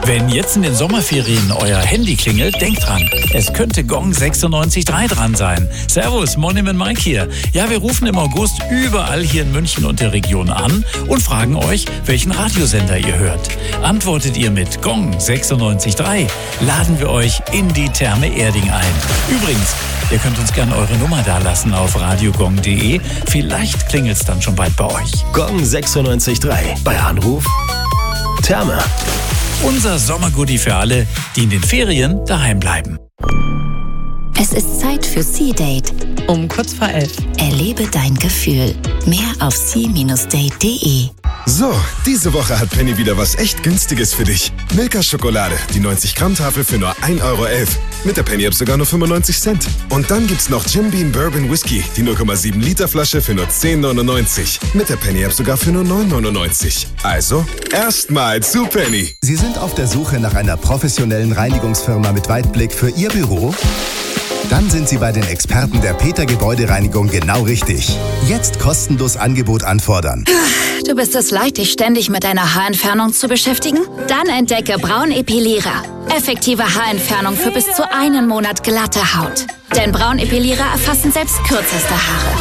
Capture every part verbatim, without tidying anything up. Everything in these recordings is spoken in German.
Wenn jetzt in den Sommerferien euer Handy klingelt, denkt dran, es könnte Gong sechsundneunzig Komma drei dran sein. Servus, Monim und Mike hier. Ja, wir rufen im August überall hier in München und der Region an und fragen euch, welchen Radiosender ihr hört. Antwortet ihr mit Gong sechsundneunzig Komma drei, laden wir euch in die Therme Erding ein. Übrigens, ihr könnt uns gerne eure Nummer dalassen auf radiogong punkt de. Vielleicht klingelt es dann schon bald bei euch. Gong sechsundneunzig Komma drei. Bei Anruf Therme. Unser Sommergoodie für alle, die in den Ferien daheim bleiben. Es ist Zeit für Sea-Date. Um kurz vor elf. Erlebe dein Gefühl. Mehr auf sea Bindestrich date punkt de. So, diese Woche hat Penny wieder was echt Günstiges für dich. Milka Schokolade, die neunzig Gramm Tafel für nur ein Euro elf. Mit der Penny-App sogar nur fünfundneunzig Cent. Und dann gibt's noch Jim Beam Bourbon Whisky, die null Komma sieben Liter Flasche für nur zehn neunundneunzig. Mit der Penny-App sogar für nur neun neunundneunzig. Also, erstmal zu Penny. Sie sind auf der Suche nach einer professionellen Reinigungsfirma mit Weitblick für Ihr Büro? Dann sind Sie bei den Experten der Peter Gebäudereinigung genau richtig. Jetzt kostenlos Angebot anfordern. Du bist es leid, dich ständig mit deiner Haarentfernung zu beschäftigen? Dann entdecke Braun Epilierer. Effektive Haarentfernung für bis zu einen Monat glatte Haut. Denn Braun Epilierer erfassen selbst kürzeste Haare.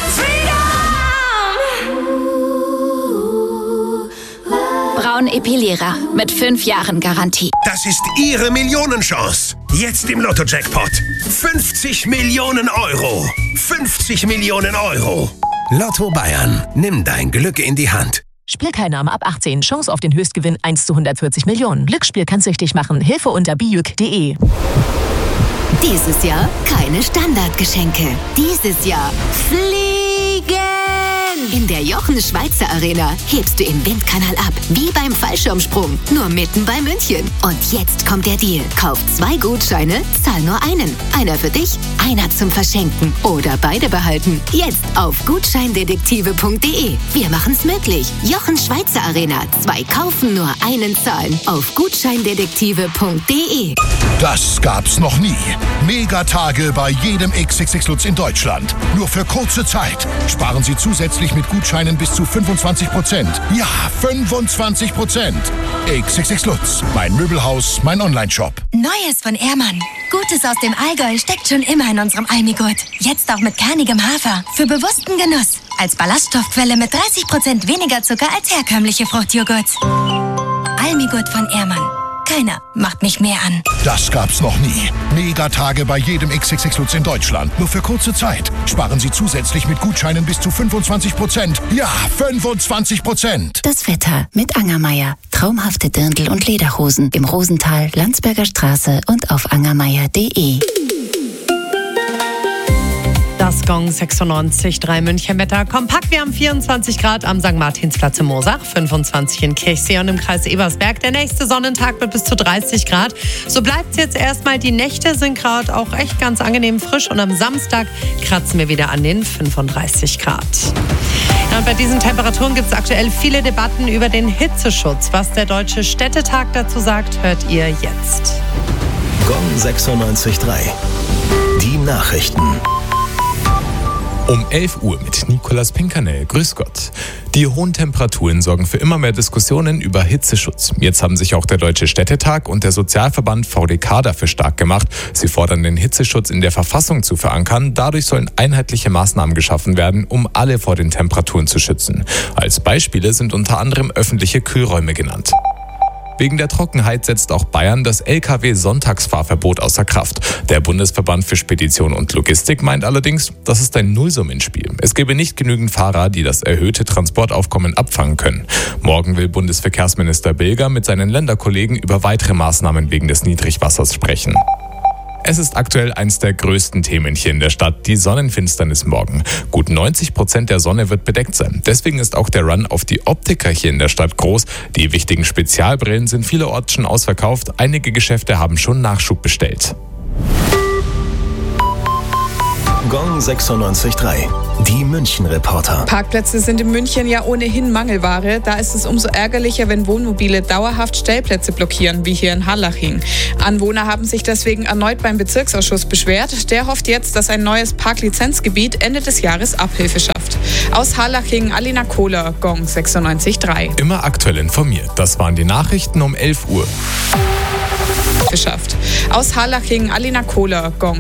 Braun Epilierer mit fünf Jahren Garantie. Das ist Ihre Millionenchance. Jetzt im Lotto-Jackpot. fünfzig Millionen Euro. fünfzig Millionen Euro. Lotto Bayern. Nimm dein Glück in die Hand. Spielteilnahme ab achtzehn. Chance auf den Höchstgewinn eins zu hundertvierzig Millionen. Glücksspiel kann süchtig machen. Hilfe unter bijuk punkt de. Dieses Jahr keine Standardgeschenke. Dieses Jahr fliegen! In der Jochen Schweizer Arena hebst du im Windkanal ab, wie beim Fallschirmsprung, nur mitten bei München. Und jetzt kommt der Deal. Kauf zwei Gutscheine, zahl nur einen. Einer für dich, einer zum Verschenken oder beide behalten. Jetzt auf gutscheindetektive punkt de. Wir machen's möglich. Jochen Schweizer Arena. Zwei kaufen, nur einen zahlen. Auf gutscheindetektive punkt de. Das gab's noch nie. Megatage bei jedem X X X Lutz in Deutschland. Nur für kurze Zeit. Sparen Sie zusätzlich mit Gutscheinen bis zu fünfundzwanzig Prozent. Ja, fünfundzwanzig Prozent. X X X Lutz. Mein Möbelhaus, mein Onlineshop. Neues von Ehrmann. Gutes aus dem Allgäu steckt schon immer in unserem Almigurt. Jetzt auch mit kernigem Hafer. Für bewussten Genuss. Als Ballaststoffquelle mit dreißig Prozent weniger Zucker als herkömmliche Fruchtjoghurts. Almigurt von Ehrmann. Keiner macht mich mehr an. Das gab's noch nie. Megatage bei jedem X X X Lutz in Deutschland. Nur für kurze Zeit. Sparen Sie zusätzlich mit Gutscheinen bis zu fünfundzwanzig Prozent. Ja, fünfundzwanzig Prozent. Das Wetter mit Angermeier. Traumhafte Dirndl und Lederhosen im Rosental, Landsberger Straße und auf angermeier punkt de. Das Gong sechsundneunzig Komma drei München-Wetter. Kompakt, wir haben vierundzwanzig Grad am Sankt Martinsplatz in Moosach, fünfundzwanzig in Kirchsee und im Kreis Ebersberg. Der nächste Sonnentag wird bis zu dreißig Grad. So bleibt es jetzt erstmal. Die Nächte sind gerade auch echt ganz angenehm frisch und am Samstag kratzen wir wieder an den fünfunddreißig Grad. Ja, und bei diesen Temperaturen gibt es aktuell viele Debatten über den Hitzeschutz. Was der Deutsche Städtetag dazu sagt, hört ihr jetzt. Gong sechsundneunzig Komma drei. Die Nachrichten. Um elf Uhr mit Nicolas Pinkernell. Grüß Gott. Die hohen Temperaturen sorgen für immer mehr Diskussionen über Hitzeschutz. Jetzt haben sich auch der Deutsche Städtetag und der Sozialverband V D K dafür stark gemacht. Sie fordern, den Hitzeschutz in der Verfassung zu verankern. Dadurch sollen einheitliche Maßnahmen geschaffen werden, um alle vor den Temperaturen zu schützen. Als Beispiele sind unter anderem öffentliche Kühlräume genannt. Wegen der Trockenheit setzt auch Bayern das L K W-Sonntagsfahrverbot außer Kraft. Der Bundesverband für Spedition und Logistik meint allerdings, das ist ein Nullsummenspiel. Es gäbe nicht genügend Fahrer, die das erhöhte Transportaufkommen abfangen können. Morgen will Bundesverkehrsminister Bilger mit seinen Länderkollegen über weitere Maßnahmen wegen des Niedrigwassers sprechen. Es ist aktuell eines der größten Themen hier in der Stadt, die Sonnenfinsternis morgen. Gut neunzig Prozent der Sonne wird bedeckt sein. Deswegen ist auch der Run auf die Optiker hier in der Stadt groß. Die wichtigen Spezialbrillen sind vielerorts schon ausverkauft. Einige Geschäfte haben schon Nachschub bestellt. Gong sechsundneunzig Komma drei. Die München-Reporter. Parkplätze sind in München ja ohnehin Mangelware. Da ist es umso ärgerlicher, wenn Wohnmobile dauerhaft Stellplätze blockieren, wie hier in Harlaching. Anwohner haben sich deswegen erneut beim Bezirksausschuss beschwert. Der hofft jetzt, dass ein neues Parklizenzgebiet Ende des Jahres Abhilfe schafft. Aus Harlaching, Alina Kohler, Gong sechsundneunzig Komma drei. Immer aktuell informiert. Das waren die Nachrichten um elf Uhr. geschafft. Aus Harlaching, Alina Kohler, Gong